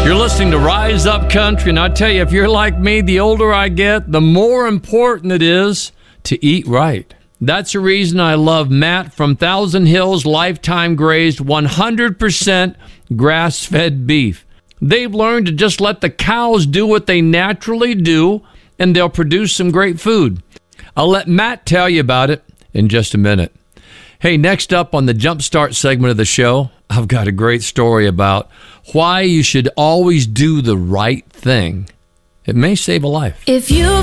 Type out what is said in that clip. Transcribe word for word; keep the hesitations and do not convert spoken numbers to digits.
You're listening to Rise Up Country, and I tell you, if you're like me, the older I get, the more important it is to eat right. That's the reason I love Matt from Thousand Hills Lifetime Grazed one hundred percent grass-fed beef. They've learned to just let the cows do what they naturally do, and they'll produce some great food. I'll let Matt tell you about it in just a minute. Hey, next up on the Jumpstart segment of the show, I've got a great story about why you should always do the right thing. It may save a life. If you